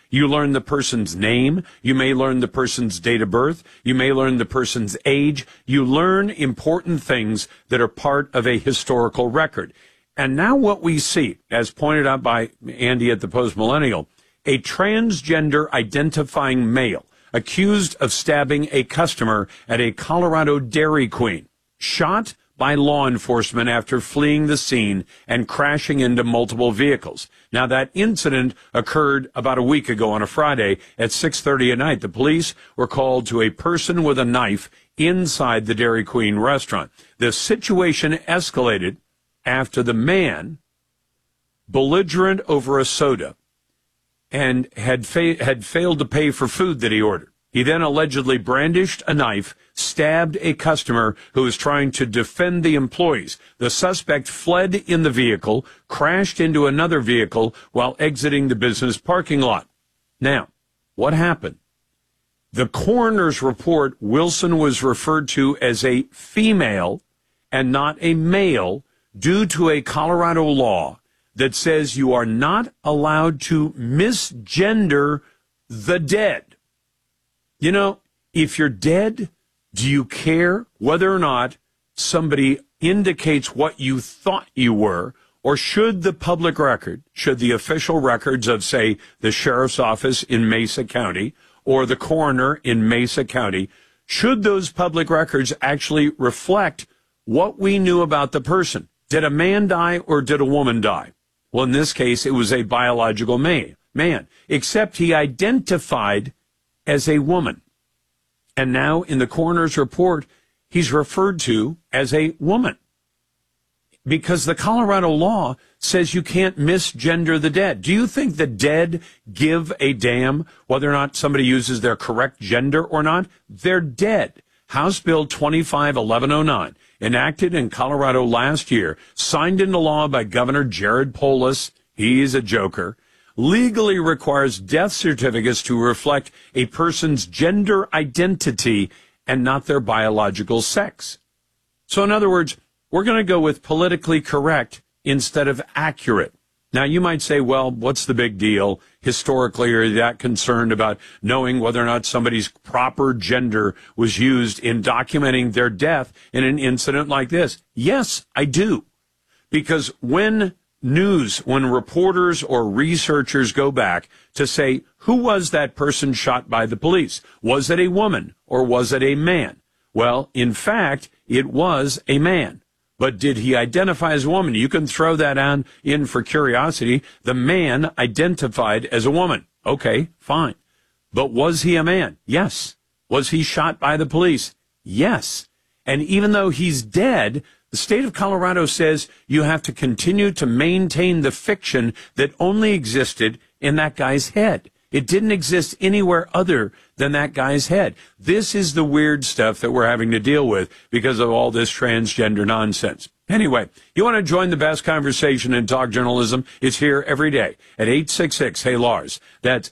You learn the person's name. You may learn the person's date of birth. You may learn the person's age. You learn important things that are part of a historical record. And now what we see, as pointed out by Andy at the Post Millennial, a transgender identifying male accused of stabbing a customer at a Colorado Dairy Queen, shot by law enforcement after fleeing the scene and crashing into multiple vehicles. Now, that incident occurred about a week ago on a Friday at 6:30 at night. The police were called to a person with a knife inside the Dairy Queen restaurant. The situation escalated after the man, belligerent over a soda, and had failed to pay for food that he ordered. He then allegedly brandished a knife, stabbed a customer who was trying to defend the employees. The suspect fled in the vehicle, crashed into another vehicle while exiting the business parking lot. Now, what happened? The coroner's report, Wilson was referred to as a female and not a male due to a Colorado law that says you are not allowed to misgender the dead. You know, if you're dead, do you care whether or not somebody indicates what you thought you were? Or should the public record, should the official records of, say, the sheriff's office in Mesa County or the coroner in Mesa County, should those public records actually reflect what we knew about the person? Did a man die or did a woman die? Well, in this case, it was a biological man, except he identified as a woman. And now in the coroner's report, he's referred to as a woman. Because the Colorado law says you can't misgender the dead. Do you think the dead give a damn whether or not somebody uses their correct gender or not? They're dead. House Bill 251109, enacted in Colorado last year, signed into law by Governor Jared Polis, he's a joker, legally requires death certificates to reflect a person's gender identity and not their biological sex. So in other words, we're going to go with politically correct instead of accurate. Now, you might say, well, what's the big deal? Historically, are you that concerned about knowing whether or not somebody's proper gender was used in documenting their death in an incident like this? Yes, I do. Because when reporters or researchers go back to say, who was that person shot by the police? Was it a woman or was it a man? Well, in fact, it was a man. But did he identify as a woman? You can throw that in for curiosity. The man identified as a woman. Okay, fine. But was he a man? Yes. Was he shot by the police? Yes. And even though he's dead, the state of Colorado says you have to continue to maintain the fiction that only existed in that guy's head. It didn't exist anywhere other than that guy's head. This is the weird stuff that we're having to deal with because of all this transgender nonsense. Anyway, you want to join the best conversation in talk journalism? It's here every day at 866-HEY-LARS. That's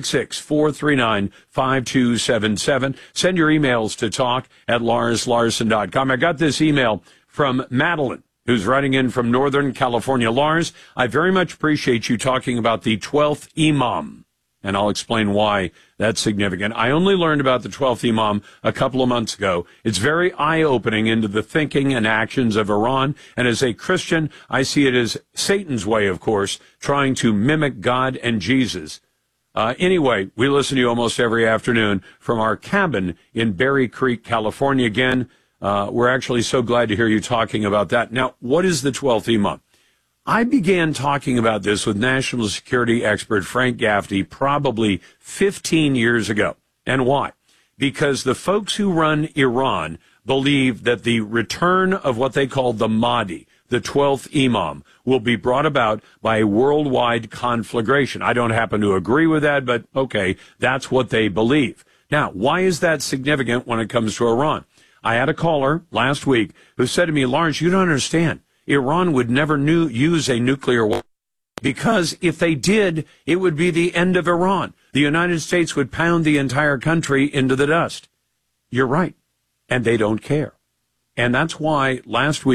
866-439-5277. Send your emails to talk@larslarson.com. I got this email from Madeline, who's writing in from Northern California. Lars, I very much appreciate you talking about the 12th Imam. And I'll explain why that's significant. I only learned about the 12th Imam a couple of months ago. It's very eye-opening into the thinking and actions of Iran. And as a Christian, I see it as Satan's way, of course, trying to mimic God and Jesus. Anyway, we listen to you almost every afternoon from our cabin in Berry Creek, California. Again, we're actually so glad to hear you talking about that. Now, what is the 12th Imam? I began talking about this with national security expert Frank Gaffney probably 15 years ago. And why? Because the folks who run Iran believe that the return of what they call the Mahdi, the 12th Imam, will be brought about by a worldwide conflagration. I don't happen to agree with that, but okay, that's what they believe. Now, why is that significant when it comes to Iran? I had a caller last week who said to me, Lawrence, you don't understand. Iran would never use a nuclear weapon because if they did, it would be the end of Iran. The United States would pound the entire country into the dust. You're right. And they don't care. And that's why last week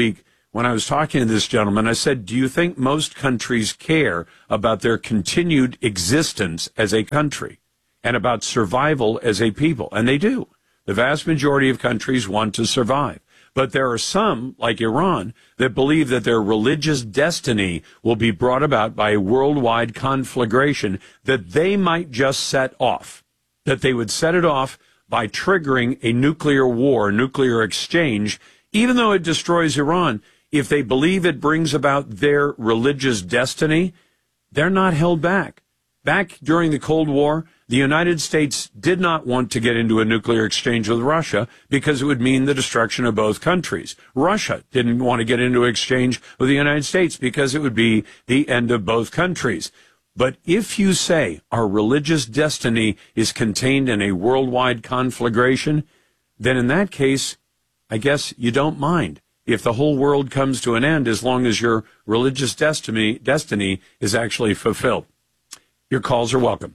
when I was talking to this gentleman. I said, do you think most countries care about their continued existence as a country and about survival as a people? And they do. The vast majority of countries want to survive. But there are some, like Iran, that believe that their religious destiny will be brought about by a worldwide conflagration that they might just set off, that they would set it off by triggering a nuclear war, nuclear exchange, even though it destroys Iran. If they believe it brings about their religious destiny, they're not held back. Back during the Cold War, the United States did not want to get into a nuclear exchange with Russia because it would mean the destruction of both countries. Russia didn't want to get into an exchange with the United States because it would be the end of both countries. But if you say our religious destiny is contained in a worldwide conflagration, then in that case, I guess you don't mind if the whole world comes to an end as long as your religious destiny is actually fulfilled. Your calls are welcome.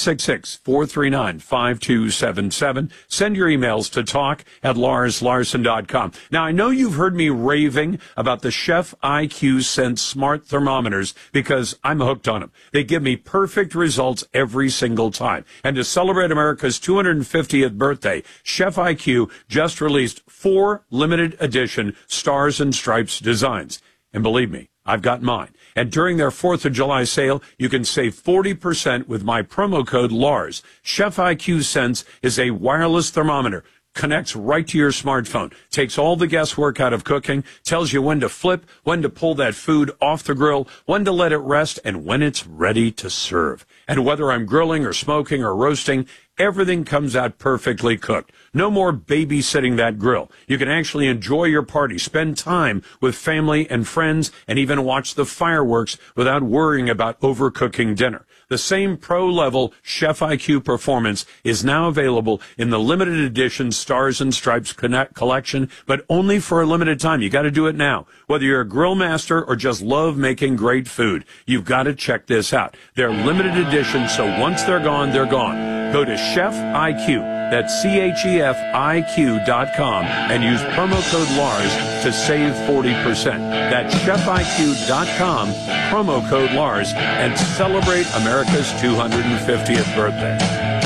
866-439-5277. Send your emails to talk@LarsLarson.com. Now, I know you've heard me raving about the Chef IQ Sense smart thermometers because I'm hooked on them. They give me perfect results every single time. And to celebrate America's 250th birthday, Chef IQ just released 4 limited edition Stars and Stripes designs. And believe me, I've got mine. And during their 4th of July sale, you can save 40% with my promo code LARS. Chef IQ Sense is a wireless thermometer. Connects right to your smartphone. Takes all the guesswork out of cooking. Tells you when to flip, when to pull that food off the grill, when to let it rest, and when it's ready to serve. And whether I'm grilling or smoking or roasting, everything comes out perfectly cooked. No more babysitting that grill. You can actually enjoy your party, spend time with family and friends, and even watch the fireworks without worrying about overcooking dinner. The same pro-level Chef IQ performance is now available in the limited edition Stars and Stripes collection, but only for a limited time. You got to do it now. Whether you're a grill master or just love making great food, you've got to check this out. They're limited edition, so once they're gone, they're gone. Go to Chef IQ, that's CHEFIQ.com, and use promo code LARS to save 40%. That's ChefIQ.com, promo code LARS, and celebrate America's 250th birthday.